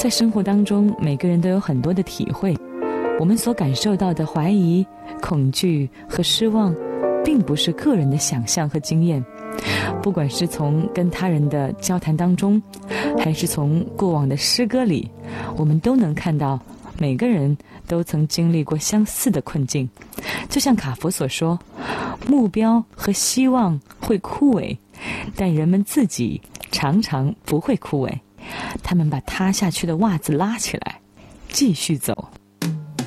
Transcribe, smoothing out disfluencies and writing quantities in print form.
在生活当中，每个人都有很多的体会，我们所感受到的怀疑、恐惧和失望，并不是个人的想象和经验。不管是从跟他人的交谈当中，还是从过往的诗歌里，我们都能看到每个人都曾经历过相似的困境。就像卡佛所说，目标和希望会枯萎，但人们自己常常不会枯萎，他们把塌下去的袜子拉起来，继续走。